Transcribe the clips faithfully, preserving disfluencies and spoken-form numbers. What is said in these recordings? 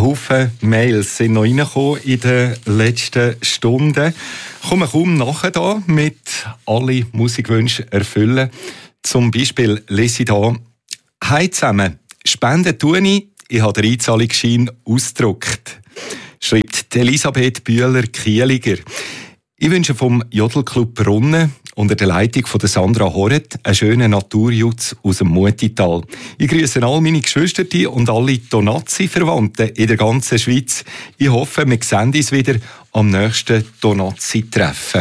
Haufen Mails sind noch reingekommen in den letzten Stunden. Ich komme kaum nachher da mit alle Musikwünsche erfüllen. Zum Beispiel lese ich hier: «Hi zusammen, Spenden tue ich, ich habe den Einzahlungsschein ausgedruckt», schreibt Elisabeth Bühler-Kieliger. Ich wünsche vom Jodelclub Brunnen unter der Leitung von Sandra Horret einen schönen Naturjutz aus dem Mutital. Ich grüße all meine Geschwister und alle Tonazzi-Verwandten in der ganzen Schweiz. Ich hoffe, wir sehen uns wieder am nächsten Tonazzi-Treffen.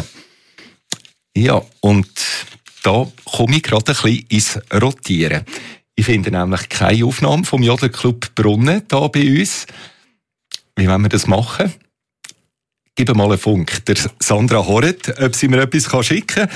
Ja, und da komme ich gerade ein bisschen ins Rotieren. Ich finde nämlich keine Aufnahme vom Jodelclub Brunnen hier bei uns. Wie wollen wir das machen? Gib mal einen Funk der Sandra Horret, ob sie mir etwas schicken kann.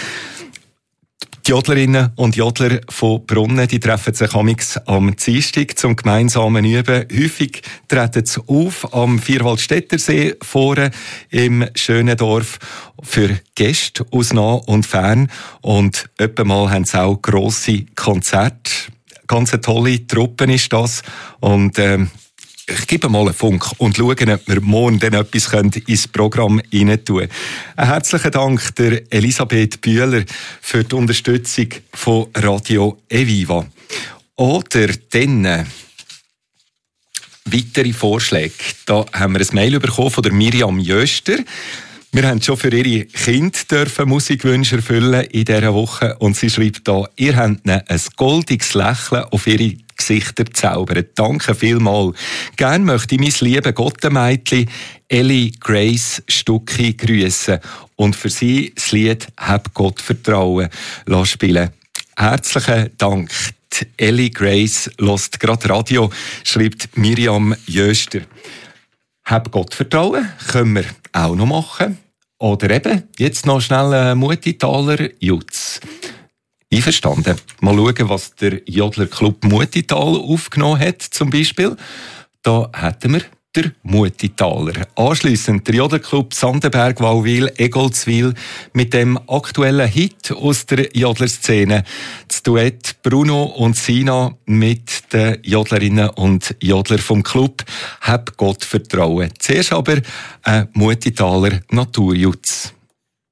Die Jodlerinnen und Jodler von Brunnen, die treffen sich am Dienstag zum gemeinsamen Üben. Häufig treten sie auf am Vierwaldstättersee vorne im schönen Dorf für Gäste aus nah und fern. Und etwa mal haben sie auch grosse Konzerte. Ganz eine tolle Truppe ist das. Und ähm, ich gebe mal einen Funk und schaue, ob wir morgen dann etwas ins Programm rein tun können. Einen herzlichen Dank der Elisabeth Bühler für die Unterstützung von Radio Eviva. Oder dann äh, weitere Vorschläge. Da haben wir ein Mail bekommen von der Miriam Jöster. Wir haben schon für ihre Kinder Musikwünsche erfüllen in dieser Woche. Und sie schreibt da: «Ihr habt ein goldiges Lächeln auf ihre Gesichter zaubern. Danke vielmals. Gern möchte ich mein liebes Gottemädchen Ellie Grace Stucki grüßen und für sie das Lied «Hab Gott Vertrauen» spielen. Herzlichen Dank. Die Ellie Grace hört gerade Radio», schreibt Miriam Jöster. «Hab Gott Vertrauen» können wir auch noch machen. Oder eben, jetzt noch schnell ein Mutitaler Jutz. Einverstanden. Mal schauen, was der Jodlerclub Mutital aufgenommen hat, zum Beispiel. Da hätten wir der Mutitaler. Anschliessend der Jodlerclub Sandenberg, Wauwil, Egoldswil mit dem aktuellen Hit aus der Jodlerszene. Das Duett Bruno und Sina mit den Jodlerinnen und Jodler vom Club «Hab Gott Vertrauen». Zuerst aber ein Mutitaler Naturjutz.